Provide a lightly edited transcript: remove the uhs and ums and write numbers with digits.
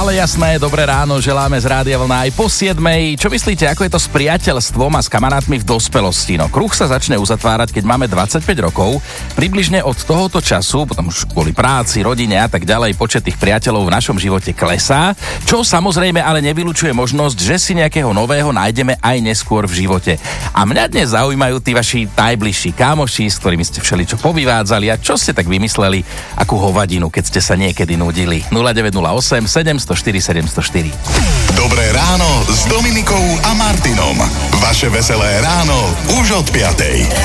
Ale jasné, dobré ráno, želáme z Rádia Vlna aj po 7:00. Čo myslíte, ako je to s priateľstvom a s kamarátmi v dospelosti? No, kruh sa začne uzatvárať, keď máme 25 rokov. Približne od tohoto času, potom už kvôli práci, rodine a tak ďalej, počet tých priateľov v našom živote klesá, čo samozrejme ale nevylučuje možnosť, že si nejakého nového nájdeme aj neskôr v živote. A mňa dnes zaujímajú tí vaši najbližší kámoši, s ktorými ste všeličo povyvádzali a čo ste tak vymysleli, akú hovadinu, keď ste sa niekedy nudili. 0908 704 704. Dobré ráno s Dominikou a Martinom. Vaše veselé ráno už od 5:00.